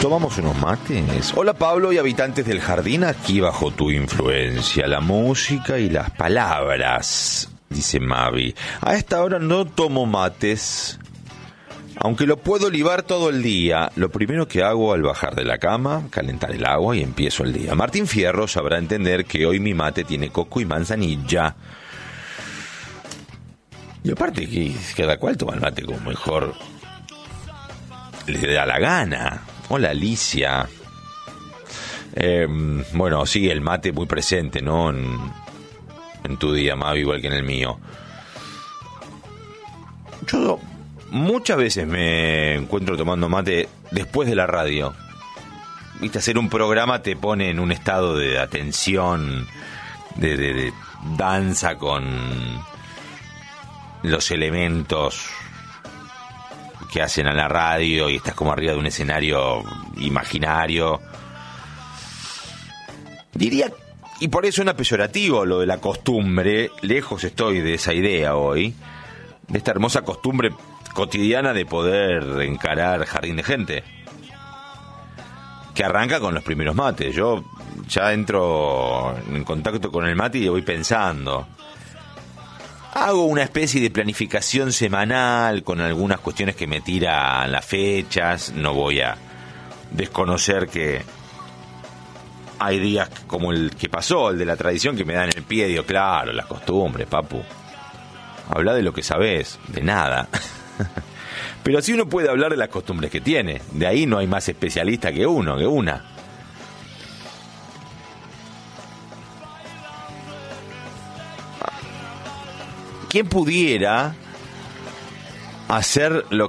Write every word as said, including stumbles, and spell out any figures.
¿Tomamos unos mates? Hola Pablo y habitantes del jardín, aquí bajo tu influencia, la música y las palabras, dice Mavi. A esta hora no tomo mates, aunque lo puedo libar todo el día. Lo primero que hago al bajar de la cama, calentar el agua y empiezo el día. Martín Fierro sabrá entender que hoy mi mate tiene coco y manzanilla. Y aparte que cada cual toma el mate como mejor le da la gana. Hola Alicia. Eh, bueno, sí, el mate muy presente, ¿no? En, en tu día, Mavi, igual que en el mío. Yo muchas veces me encuentro tomando mate después de la radio. Viste, hacer un programa te pone en un estado de atención, de, de, de danza con los elementos que hacen a la radio y estás como arriba de un escenario imaginario. Diría, y por eso suena peyorativo lo de la costumbre, lejos estoy de esa idea hoy, de esta hermosa costumbre cotidiana de poder encarar Jardín de Gente, que arranca con los primeros mates. Yo ya entro en contacto con el mate y voy pensando. Hago una especie de planificación semanal con algunas cuestiones que me tiran las fechas. No voy a desconocer que hay días como el que pasó, el de la tradición, que me dan el pie. Digo, claro, las costumbres, papu. Habla de lo que sabés, de nada. Pero sí uno puede hablar de las costumbres que tiene. De ahí no hay más especialista que uno, que una. ¿Quién pudiera hacer lo